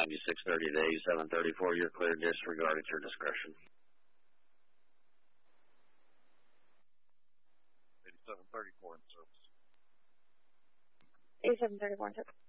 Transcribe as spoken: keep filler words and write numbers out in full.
ninety-six thirty to eighty-seven thirty-four. You're clear. Disregard at your discretion. eighty-seven thirty-four in service. eighty-seven thirty-four in service.